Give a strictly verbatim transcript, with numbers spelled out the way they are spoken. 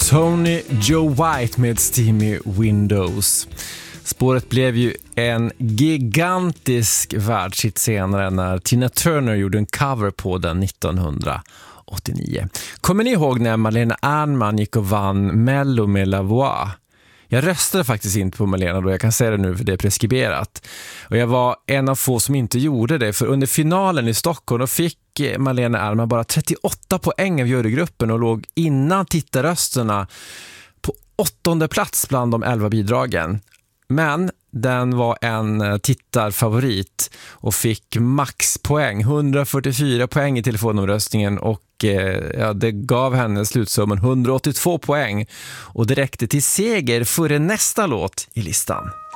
Tony Joe White med Steamy Windows. Spåret blev ju en gigantisk världshit senare när Tina Turner gjorde en cover på den nittonhundraåttionio. Kommer ni ihåg när Malena Ernman gick och vann Mello med La Voix? Jag röstade faktiskt inte på Malena då, jag kan säga det nu för det är preskriberat. Och jag var en av få som inte gjorde det, för under finalen i Stockholm då fick Malena Ernman bara trettioåtta poäng av jurygruppen och låg innan tittarrösterna på åttonde plats bland de elva bidragen. Men den var en tittarfavorit och fick maxpoäng, hundrafyrtiofyra poäng i telefonomröstningen, och ja, det gav henne slutsumman hundraåttiotvå poäng och det räckte till seger före nästa låt i listan.